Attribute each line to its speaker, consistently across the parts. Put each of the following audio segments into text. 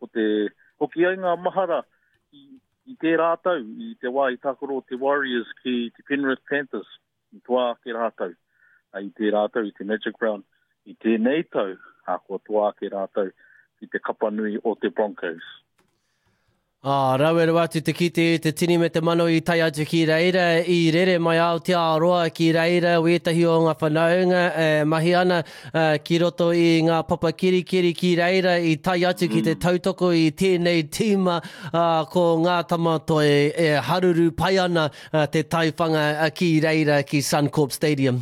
Speaker 1: hoki ai ngā mahara I te rātau, I te wā I takoro te Warriors ki te Penrith Panthers, I toa ke rātau, I te rātau I te Magic Round, I tēnei tau, ko toa ke rātau I te kapanui o te Broncos.
Speaker 2: Rau atu te kite, te tini me te mano I tai atu ki reira, I rere mai au te aroa ki reira, wetahi o ngā whanaunga, mahi ana ki roto I ngā papa kirikiri ki reira, I tai atu ki te tautoko I tēnei tīma ko ngā tamatoe haruru pai ana te taiwhanga ki reira ki Suncorp Stadium.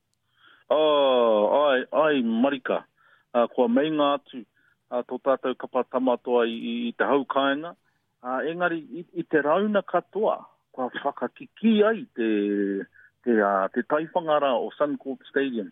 Speaker 1: Ai marika, kua mei ngā atu, tō tātou kapa tamatoa I te haukainga, engari I te rauna katoa, kua whakakiki ai te taiwhangara o Suncorp Stadium.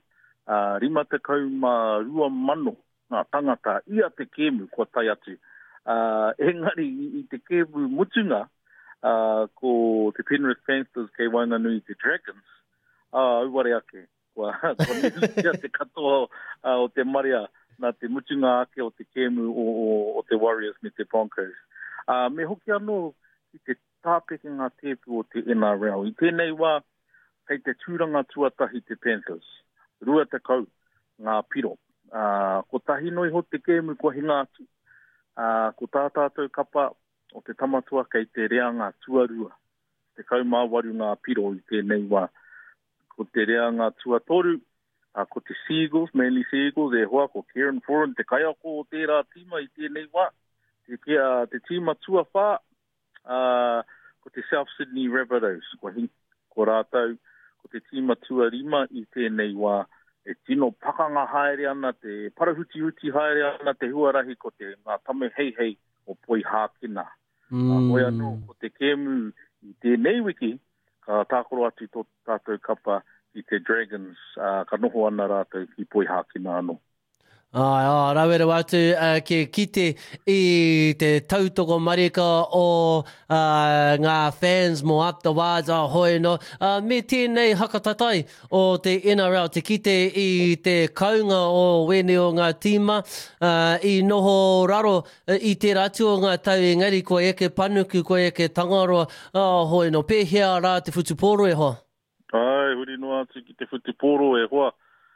Speaker 1: 52 mano ngā tangata ia te kēmu kua tai atu. Engari I te kēmu mutunga ko te Penrith Panthers kei Wainganui te Dragons. Auware ake, kua nilukia te katoa o te maria nā te mutunga ake o te kēmu o te Warriors me te Broncos. Me hoki anō I te tāpeke ngā tēpu o te NRL. I tēnei wā, kei te tūranga tuatahi te Panthers. Rua te kau ngā piro. Ko tahi noi ho te kēmu kua hinga atu. Ko tātātou kapa o te tamatua kei te reanga tuarua. Te kaumāwaru ngā piro I tēnei wā. Ko te reanga tuatoru, ko te Seagulls, Manly Seagulls, hoa ko Kieran Foran, te kaiako o tērā tīma I tēnei wā. Te tīma tuawha, ko te South Sydney Rabbitohs, ko rātau, ko te tīma tuarima I tēnei wā, tino pakanga haere ana, te parahuti haere ana, te huarahi ko te ngā tame hei o poi hākina. Hoi anō, ko te kēmu I tēnei wiki, ka tākoro atu tō tātou kapa I te Dragons, ka noho ana rātou ki poi hākina anō.
Speaker 2: Rauero atu ke kite I te tautoko marika o ngā fans mo up the wards hoi no. Me tēnei hakatatai o te NRL, te kite I te kaunga o wene o ngā tīma, I noho raro I te ratu o ngā tau engari ko eke panuku, ko eke tangaroa, hoi no, pēhea rā te whutuporo hoa.
Speaker 1: Ai, huri noa atu ki te whutuporo hoa.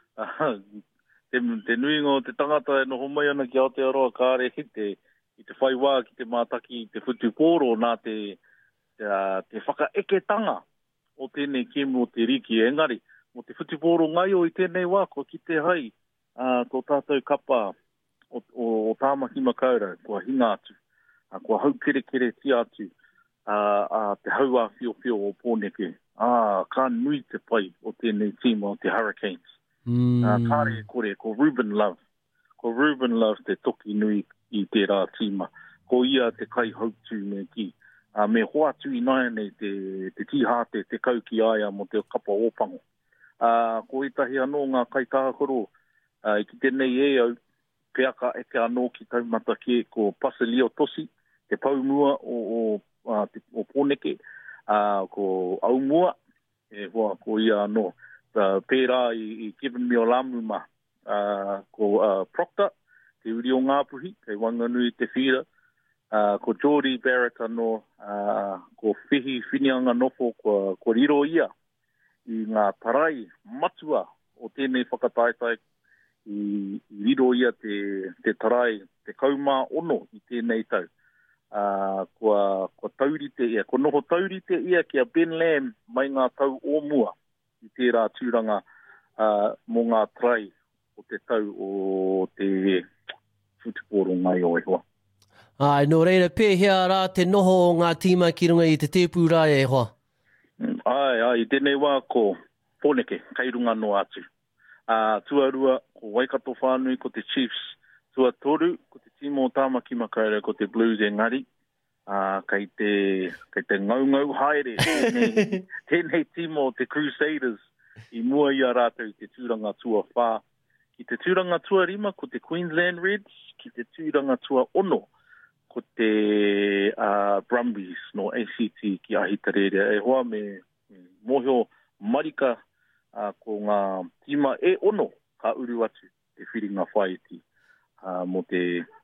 Speaker 1: Te nuingo te tangata noho mai ana ki Aotearoa kāre I te whaiwā ki te mātaki te whutuporo nā te whakaeketanga o tēnei kēmu o te riki engari. Mo te whutuporo ngai o I tēnei wā ko ki te hai tō tātou kapa o tāmaki makaura kua hinga atu. Kua hau kere ti atu te haua whio o pōneke. Ka nui te pai o tēnei tīma o te Hurricanes. Kāre kore, ko Ruben Love. Ko Ruben Love te toki nui I te rā tīma. Ko ia te kai hautu me ki. Me hoatu I nai nei te tihate, te kau ki aia mo te kapa ōpango. Ko itahi anō ngā kai tākoro, I ki tēnei au, peaka eke anō ki taumata ke ko Pasilio Tosi, te paumua o pōneke, ko aumua, hoa ko ia anō. Pērā I Kevin Miolamu ko Proctor, te uri o Ngāpuhi, kei Wanganui te whira, ko Jordy Barrett anō, ko Whihi Whinianga nofo, ko Riro ia, I ngā tarai matua o tēnei whakataetai, I riro ia te tarai, te kaumā ono I tēnei tau. Ko taurite ia, ko noho taurite ia kia Ben Lam mai ngā tau o mua. I tērā tūranga mō ngā trai o te tau o te whutuporo ngai o hoa.
Speaker 2: Nō reira, pēhea rā te noho o ngā tīma ki runga I te tēpū rā hoa.
Speaker 1: I tēnei wā ko pōneke, kai runga no atu. Tuarua, ko Waikato whānui, ko te Chiefs. Tuatoru, ko te tīmo o Tāmaki Makaurau, ko te Blues engari. Kei te ngau haere, tēnei tīmo o te Crusaders I mua ia rātou te tūranga tua whā. Ki te tūranga tua rima, ko te Queensland Reds, ki te tūranga tua ono, ko te Brumbies no ACT ki Ahitarerea. Hoa me mohio marika ko ngā tīma ono ka uru atu te whiringa whaiti mo te